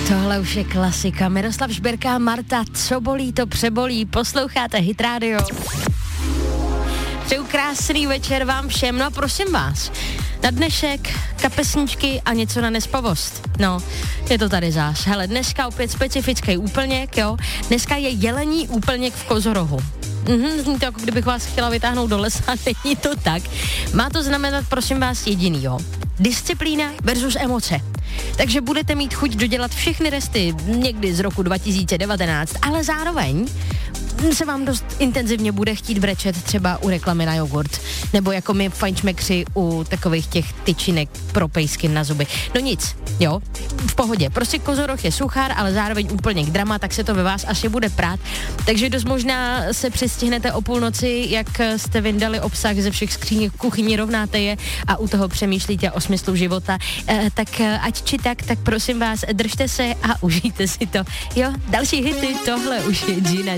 Tohle už je klasika. Miroslav Žberka a Marta, co bolí, to přebolí. Posloucháte Hit Radio. Přeju krásný večer vám všem. No a prosím vás, na dnešek kapesničky a něco na nespavost. No, je to tady zás. Hele, dneska opět specifický úplněk, jo. Dneska je jelení úplněk v Kozorohu. Zní to, jako kdybych vás chtěla vytáhnout do lesa, není to tak. Má to znamenat, prosím vás, jediný, jo. Disciplína versus emoce. Takže budete mít chuť dodělat všechny resty někdy z roku 2019, ale zároveň se vám dost intenzivně bude chtít brečet třeba u reklamy na jogurt, nebo jako my fajnšmekři u takových těch tyčinek pro pejsky na zuby. No nic, jo, v pohodě. Prostě Kozoroh je suchár, ale zároveň úplně k drama, tak se to ve vás asi bude prát. Takže dost možná se přistihnete o půlnoci, jak jste vyndali obsah ze všech skříněk v kuchyni, rovnáte je a u toho přemýšlíte o smyslu života. Tak ať či tak prosím vás, držte se a užijte si to. Jo, další hity, tohle už je Gina